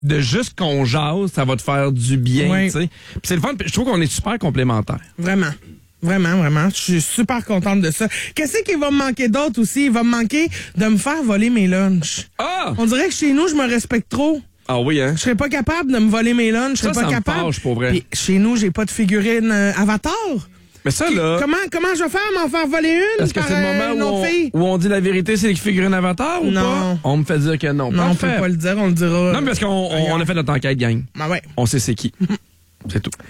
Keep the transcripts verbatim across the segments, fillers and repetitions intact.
de juste qu'on jase, ça va te faire du bien, oui. tu sais. Puis c'est le fun, je trouve qu'on est super complémentaires. Vraiment. Vraiment, vraiment. Je suis super contente de ça. Qu'est-ce qu'il va me manquer d'autre aussi? Il va me manquer de me faire voler mes lunchs. Ah! On dirait que chez nous, je me respecte trop. Ah oui, hein? Je serais pas capable de me voler mes lunchs. Je serais Ça, pas ça capable. me fâche, pour vrai. Puis chez nous, j'ai pas de figurine euh, Avatar. Mais ça, là... Comment, comment je vais faire m'en faire voler une? Est-ce que par, c'est le euh, une moment où autre on, fille? où on dit la vérité, c'est les figurines Avatar ou Non. pas? On me fait dire que non. Non, on Parfait. peut pas le dire, on le dira. Non, mais parce qu'on on, on a fait notre enquête, gang. Ah ouais. On sait c'est qui. C'est tout.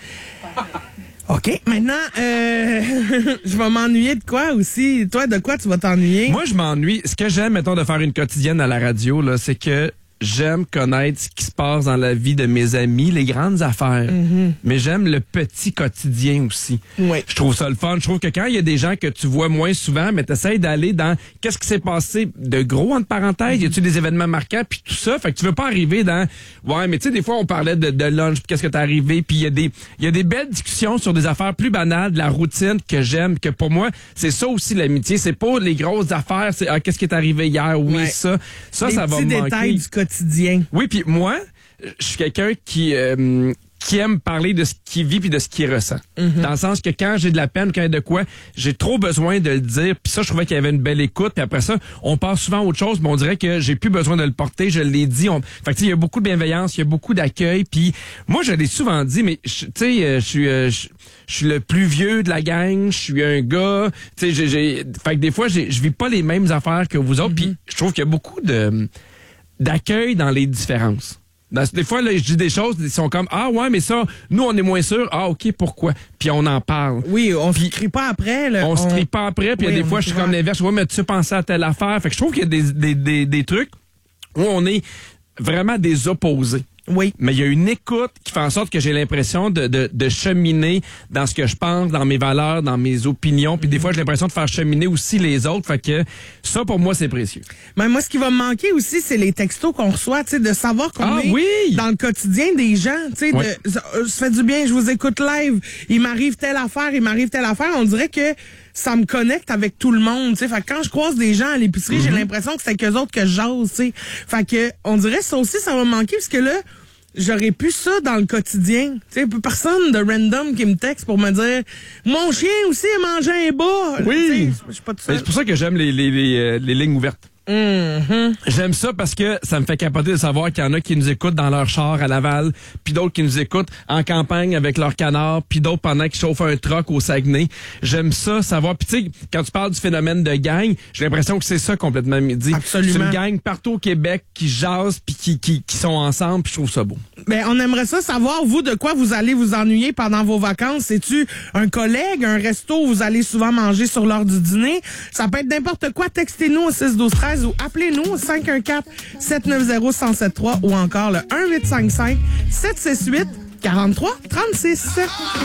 OK, maintenant, euh, je vais m'ennuyer de quoi aussi? Toi, de quoi tu vas t'ennuyer? Moi, je m'ennuie. Ce que j'aime, mettons, de faire une quotidienne à la radio, là, c'est que j'aime connaître ce qui se passe dans la vie de mes amis, les grandes affaires. Mm-hmm. Mais j'aime le petit quotidien aussi. Oui. Je trouve ça le fun. Je trouve que quand il y a des gens que tu vois moins souvent, mais t'essayes d'aller dans qu'est-ce qui s'est passé de gros, entre parenthèses, mm-hmm. y a-tu des événements marquants, puis tout ça. Fait que tu veux pas arriver dans, ouais, mais tu sais, des fois, on parlait de, de lunch, puis qu'est-ce que t'es arrivé, puis il y a des, il y a des belles discussions sur des affaires plus banales, de la routine que j'aime, que pour moi, c'est ça aussi l'amitié. C'est pas les grosses affaires, c'est, ah, qu'est-ce qui est arrivé hier, oui, ouais. ça. Ça, les ça va me manquer. Les petits détails du quotidien. Oui, puis moi, je suis quelqu'un qui euh, qui aime parler de ce qu'il vit puis de ce qu'il ressent. Mm-hmm. Dans le sens que quand j'ai de la peine, quand il y a de quoi, j'ai trop besoin de le dire. Puis ça, je trouvais qu'il y avait une belle écoute. Puis après ça, on passe souvent à autre chose, mais on dirait que j'ai plus besoin de le porter. Je l'ai dit. On... Fait que tu sais, il y a beaucoup de bienveillance, il y a beaucoup d'accueil. Puis moi, je l'ai souvent dit, mais tu sais, je suis euh, je suis le plus vieux de la gang. Je suis un gars. Tu sais, j'ai, j'ai... Fait que des fois, j'ai, je vis pas les mêmes affaires que vous autres. Mm-hmm. Puis je trouve qu'il y a beaucoup de d'accueil dans les différences. Dans, des fois, là, je dis des choses, ils sont comme, ah ouais, mais ça, nous, on est moins sûrs. Ah, OK, pourquoi? Puis on en parle. Oui, on se crie pas après. Là, on, on se crie pas après, puis oui, des fois, je suis comme l'inverse. Ouais, mais tu pensais à telle affaire. Fait que je trouve qu'il y a des, des, des, des trucs où on est vraiment des opposés. Oui. Mais il y a une écoute qui fait en sorte que j'ai l'impression de, de, de cheminer dans ce que je pense, dans mes valeurs, dans mes opinions. Puis mm-hmm. des fois, j'ai l'impression de faire cheminer aussi les autres. Fait que ça, pour moi, c'est précieux. Mais moi, ce qui va me manquer aussi, c'est les textos qu'on reçoit, tu sais, de savoir qu'on ah, est oui! dans le quotidien des gens. Tu sais, oui. de, ça, ça fait du bien, je vous écoute live, il m'arrive telle affaire, il m'arrive telle affaire. On dirait que ça me connecte avec tout le monde, tu sais. Fait que quand je croise des gens à l'épicerie, mm-hmm. j'ai l'impression que c'est qu'eux autres que je jase, tu sais. Fait que, on dirait ça aussi, ça va me manquer, parce que là, j'aurais plus ça dans le quotidien. Tu sais, personne de random qui me texte pour me dire mon chien aussi a mangé un bas. Oui. Je suis pas tout seul. C'est pour ça que j'aime les, les, les, les lignes ouvertes. Mm-hmm. J'aime ça parce que ça me fait capoter de savoir qu'il y en a qui nous écoutent dans leur char à Laval, puis d'autres qui nous écoutent en campagne avec leur canard, puis d'autres pendant qu'ils chauffent un truck au Saguenay. J'aime ça, savoir. Puis tu sais, quand tu parles du phénomène de gang, j'ai l'impression que c'est ça complètement midi. Absolument. C'est une gang partout au Québec qui jase puis qui, qui, qui sont ensemble, puis je trouve ça beau. Ben, on aimerait ça savoir, vous, de quoi vous allez vous ennuyer pendant vos vacances. C'est-tu un collègue, un resto où vous allez souvent manger sur l'heure du dîner? Ça peut être n'importe quoi. Textez-nous au six douze treize ou appelez-nous au cinq un quatre, sept neuf zéro, un zéro sept trois ou encore le un huit cinq cinq, sept six huit, quatre trois trois six.